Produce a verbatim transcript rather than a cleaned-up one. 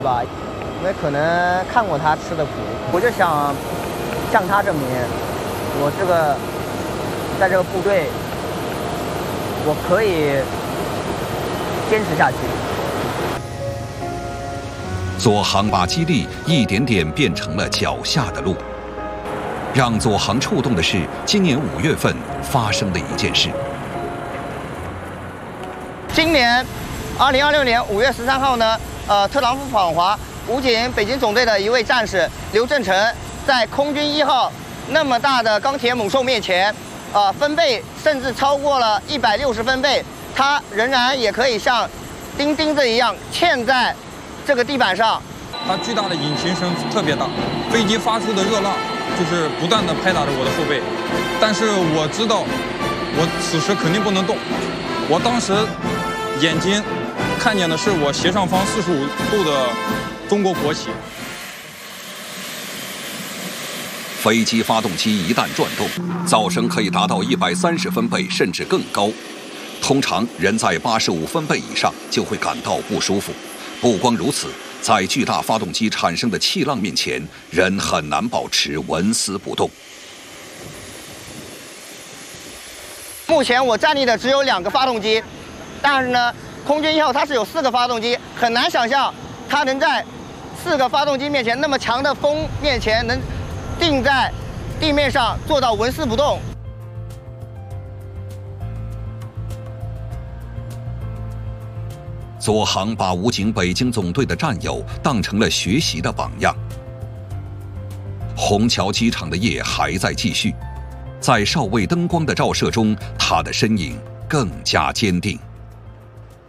吧，因为可能看过他吃的苦，我就想向他证明，我这个在这个部队，我可以坚持下去。 左航把激励一点点变成了脚下的路。让左航触动的是今年五月份发生的一件事。 今年二零二六年五月十三号呢，呃，特朗普访华，武警北京总队的一位战士刘振成，在空军一号那么大的钢铁猛兽面前，呃，分贝甚至超过了一百六十分贝，他仍然也可以像钉钉子一样嵌在这个地板上。 它巨大的引擎声特别大，飞机发出的热浪就是不断地拍打着我的后背，但是我知道，我此时肯定不能动。我当时眼睛看见的是我斜上方四十五度的中国国旗。 飞机发动机一旦转动，噪声可以达到一百三十分贝，甚至更高。通常人在八十五分贝以上就会感到不舒服。不光如此，在巨大发动机产生的气浪面前，人很难保持纹丝不动。 目前我站立的只有两个发动机，但是呢，空军一号它是有四个发动机，很难想象它能在四个发动机面前那么强的风面前能定在地面上做到纹丝不动。 左航把武警北京总队的战友当成了学习的榜样。虹桥机场的夜还在继续，在哨位灯光的照射中，他的身影更加坚定。